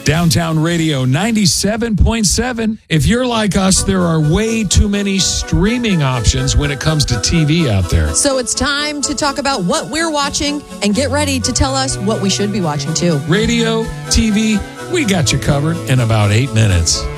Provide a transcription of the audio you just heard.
Downtown Radio 97.7. If you're like us, there are way too many streaming options when it comes to TV out there. So it's time to talk about what we're watching and get ready to tell us what we should be watching too. Radio, TV, we got you covered in about 8 minutes.